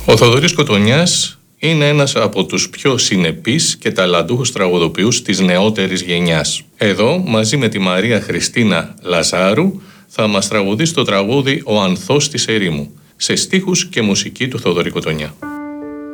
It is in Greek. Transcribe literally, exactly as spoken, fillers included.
Ο Θοδωρής Κοτονιάς είναι ένας από τους πιο συνεπείς και ταλαντούχους τραγουδοποιούς της νεότερης γενιάς. Εδώ, μαζί με τη Μαρία Χριστίνα Λαζάρου, θα μας τραγουδήσει το τραγούδι «Ο Ανθός της Ερήμου», σε στίχους και μουσική του Θοδωρή Κοτονιά.